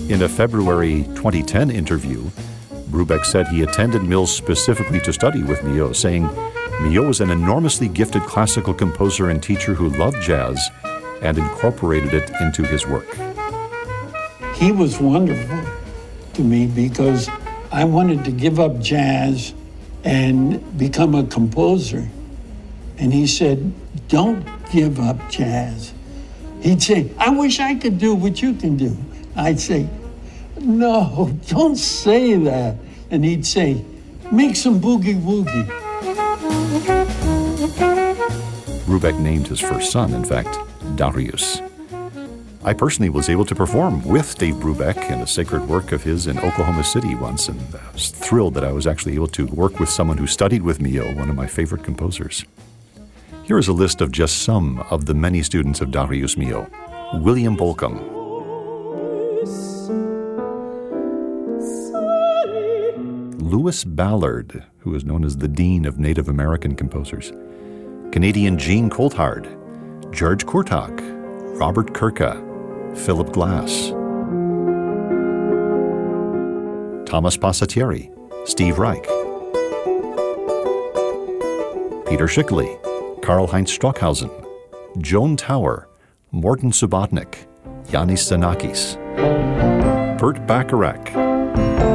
In a February 2010 interview, Brubeck said he attended Mills specifically to study with Milhaud, saying Milhaud was an enormously gifted classical composer and teacher who loved jazz and incorporated it into his work. He was wonderful to me because I wanted to give up jazz and become a composer. And he said, don't give up jazz. He'd say, I wish I could do what you can do. I'd say, no, don't say that. And he'd say, make some boogie woogie. Brubeck named his first son, in fact, Darius. I personally was able to perform with Dave Brubeck in a sacred work of his in Oklahoma City once, and I was thrilled that I was actually able to work with someone who studied with Milhaud, one of my favorite composers. Here is a list of just some of the many students of Darius Milhaud. William Bolcom, Louis Ballard, who is known as the Dean of Native American Composers, Canadian Jean Coulthard, George Kurtak, Robert Kirka, Philip Glass, Thomas Passatieri, Steve Reich, Peter Schickele, Karl-Heinz Stockhausen, Joan Tower, Morton Subotnick, Yanis Xenakis, Burt Bacharach,